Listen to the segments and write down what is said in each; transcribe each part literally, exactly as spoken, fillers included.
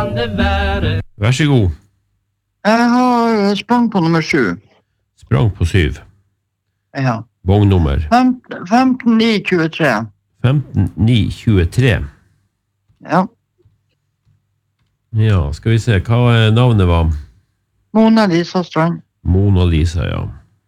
kan det være? Vær så god. Jeg har sprang på nummer sju. Sprang på syv. Ja. Vognnummer? femten ni tjuetre. femten ni tjuetre. Ja. Ja, skal vi se, hva navnet var? Mona Lisa Strand. Mona Lisa, ja.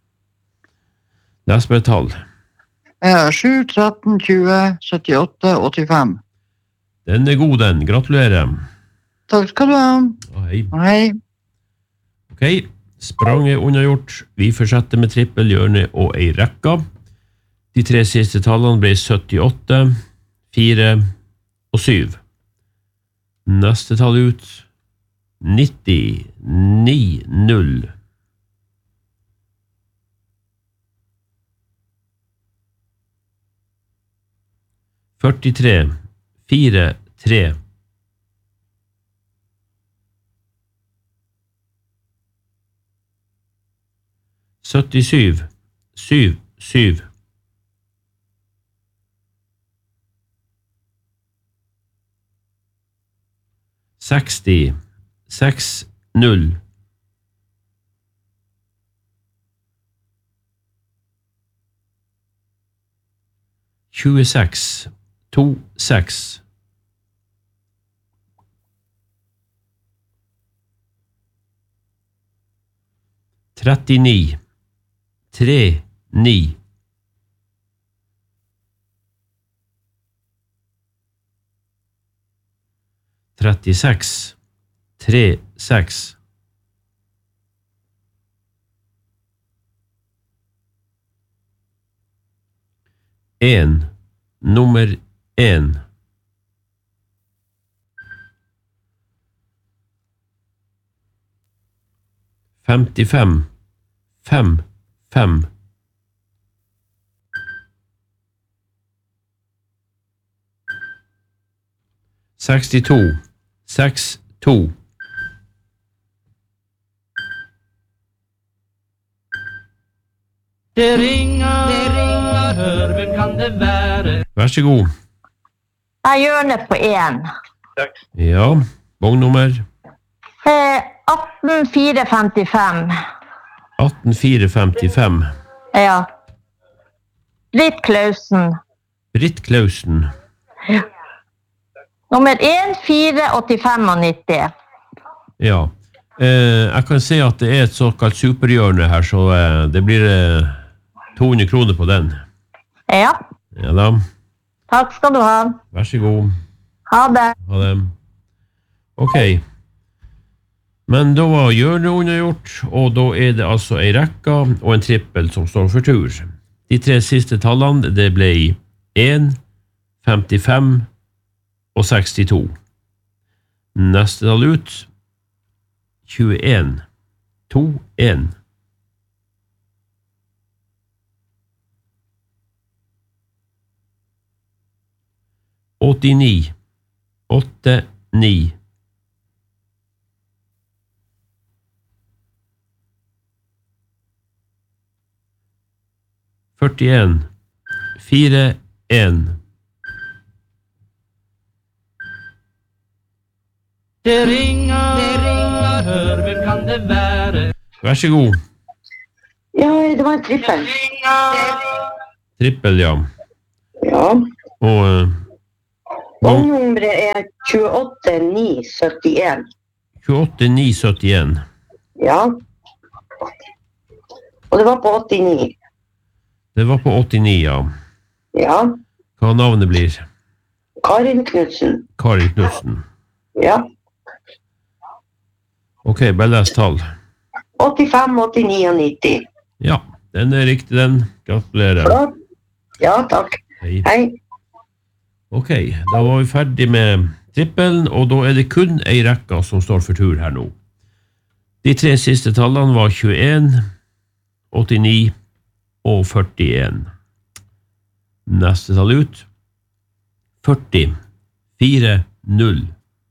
Les meg tall. Ja, sju, tretten, tjue, syttiåtte, åttifem. Den er god, den. Gratulerer. Takk skal du ha. Hei. Hei. Ok, sprang er unnagjort. Vi fortsetter med trippelhjørne og ei rekka. De tre siste tallene ble syttiåtte, fire og syv. Neste tall ut. nitti, ni, null. førtitre, fire, tre. syttisju, syv, syv. seksti, seks, null. tjueseks, to, seks. trettini, tre, ni. trettiseks, tre, seks. En, nummer en. femtifem, fem, fem. sekstito, seks, to. Det ringer, det ringer, hør, hvem kan det være? Vær så god. Jeg gjør det på en. Takk. Ja, vognnummer? Eh, atten fire femtifem. atten fire femtifem. Ja. Britt Klausen. Britt Klausen. Ja. Nummer en, fire, åttifem og nitti. Ja. Eh, jeg kan se at det er et såkalt superhjørne her, så eh, det blir eh, to hundre kroner på den. Ja. Ja da. Takk skal du ha. Vær så god. Ha det. Ha det. Ok. Men da var hjørnet unnagjort, og da er det altså en rekka og en trippel som står for tur. De tre siste tallene, det ble en, femtifem og sekstito. Neste tall ut, tjueen, to, en. åttini, åtte, ni. førtien, fire, en. Det ringer, det ringer, hør, hvem kan det være? Vær så god. Ja, det var en trippel. Trippel, ja. Ja. Og uh, Vognummeret er tjueåtte ni syttien. tjueåtte ni syttien. Ja. Og det var på åttini. Det var på åttini, ja. Ja. Hva navnet blir? Karin Knudsen. Karin Knudsen. Ja. Ok, bare les tall. åttifem, åttini og nitti. Ja, den er riktig, den. Gratulerer. Flott. Ja, takk. Hei. Hei. Ok, da var vi ferdig med trippelen, og da er det kun ei rekka som står for tur her nå. De tre siste tallene var tjueen, åttini og førtien. Neste tall ut, førti, fire, null.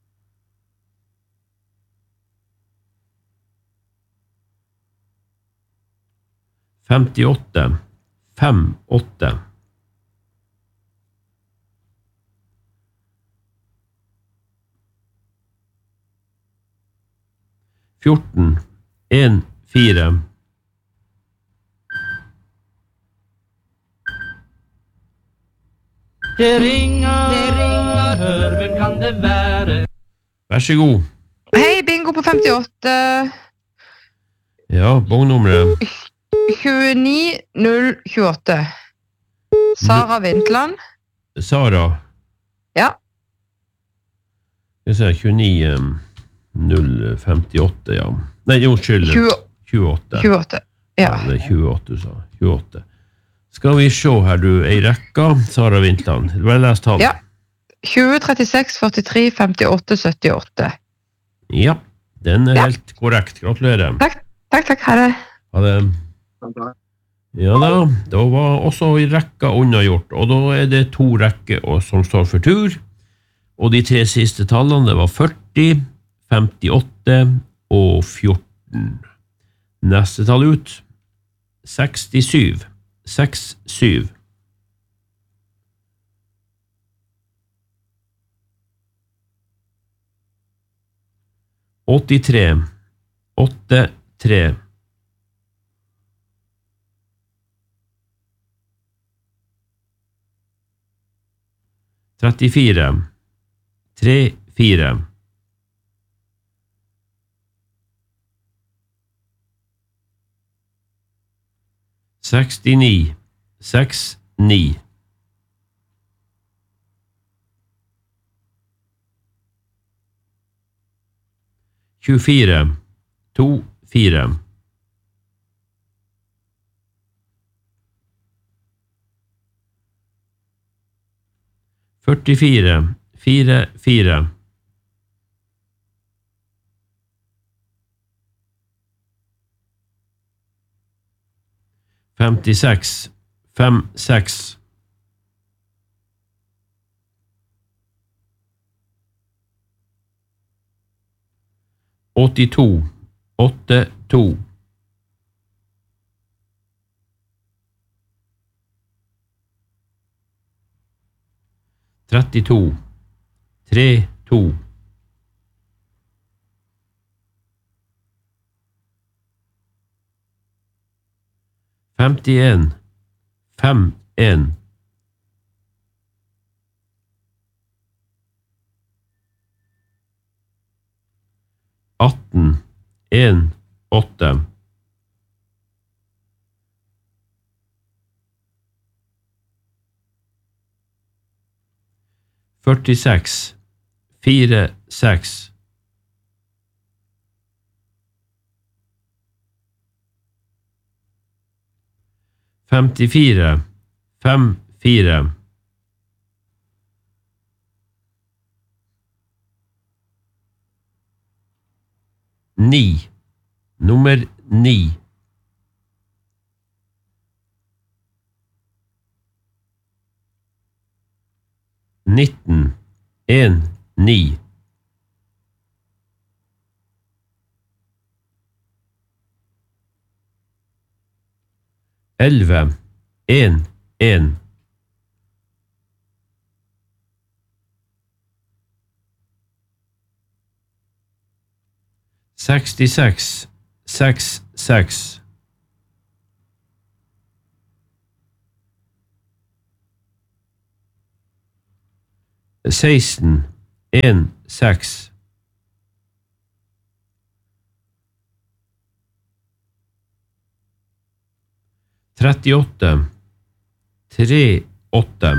femtiåtte, fem, åtte. fjorten, en, fire. Det ringer, det ringer, hør, hvem kan det være? Vær så god. Hei, bingo på femtiåtte. Ja, bongnummeret. tjueni null tjueåtte. Sara Vintland. Sara. Ja. Jeg ser tjueni null femtiåtte, ja. Nei, unnskyld. tjueåtte. tjueåtte. Ja. Ja, det er tjueåtte, du sa. tjueåtte. Skal vi se her, du, ei rekka. Sara Vintland. Du har lest tall. Ja. tjue, trettiseks, førtitre, femtiåtte, syttiåtte. Ja, den er Ja. helt korrekt. Gratulerer. Takk, takk, takk, ha det. Ha det. Ja da, da var også i rekka unnagjort, og da er det to rekker og- som står for tur. Og de tre siste tallene, det var førti, femtiåtte og fjorten. Neste tall ut, sekstisju. seks syv. åttitre, åtte tre. trettifire, tre fire. sekstini, seks ni. tjuefire, to fire. førtifire, fire fire. femtiseks, fem seks. åttito, åtte to. trettito, tre to. femtien, fem en. atten, en åtte. førtiseks, fire seks. femtifire, fem fire. Ni, nummer ni. nitten, en, ni. elleve, en, en. sekstiseks, seks seks. seksten, en seks. trettiåtte, tre åtte.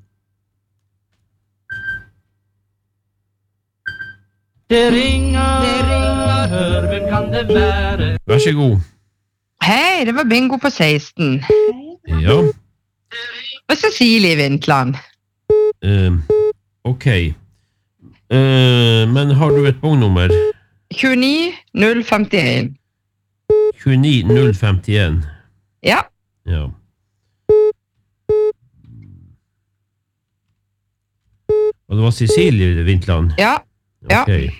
Det ringer, det ringer, hør, hvem kan det være? Vær så god. Hei, det var bingo på seksten. Ja, Og Cecilie Vintland. eh, ok. Eh, men har du et bongnummer? tjueni null femtien. tjueni null femtien. Ja. Ja. Og det var Cecilie Vintland? Ja. Ja. Ok.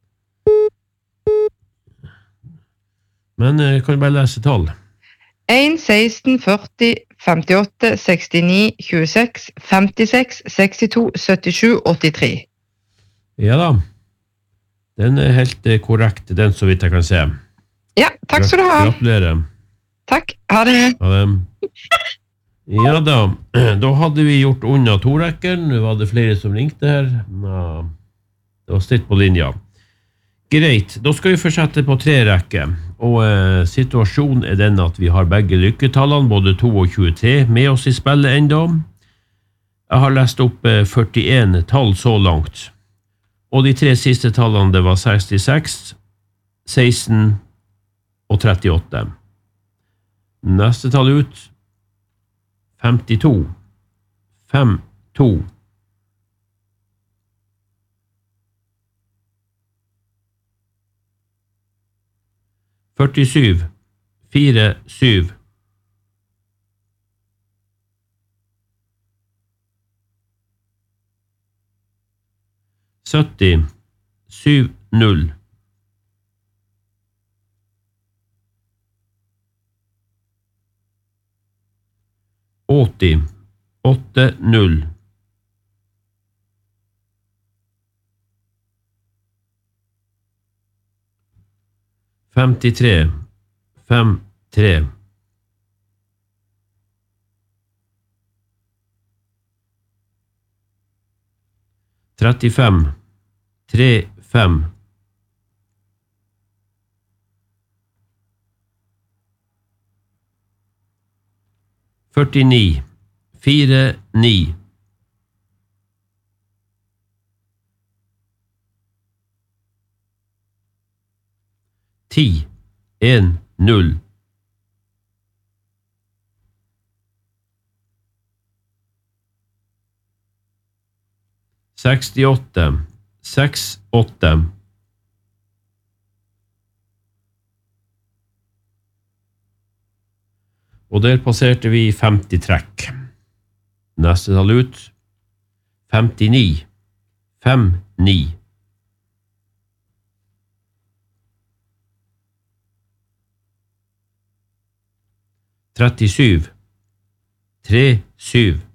Men eh, kan du bare lese tall? en, seksten, førti, femtiåtte, sekstini, tjueseks, femtiseks, sekstito, syttisju, åttitre. Ja da. Den er helt eh, korrekt, den så vidt jeg kan se. Ja, takk skal du ha. Gratulerer. Takk. Ha det. Ha det. Ja da, da hadde vi gjort unna to-rekkeren. Nå var det flere som ringte her. Ja, det var stilt på linja. Greit, da skal vi fortsette på tre rekker. Og eh, situasjonen er den at vi har begge lykketallene, både to og tjuetre, med oss i spillet enda. Jeg har lest opp eh, førtien tall så langt. Og de tre siste tallene det var sekstiseks, seksten og trettiåtte. Neste tall ut, femtito, fem, to. førtisju, fire, syv. sytti, syv, null. åtti, åtte, null. femtitre, fem, tre. trettifem, tre, fem. førtini, fire, ni. ti, en, null. sekstiåtte, seks, åtte. Og der passerte vi femti trekk. Neste tall ut, femtini, fem, ni. trettisju, tre, syv.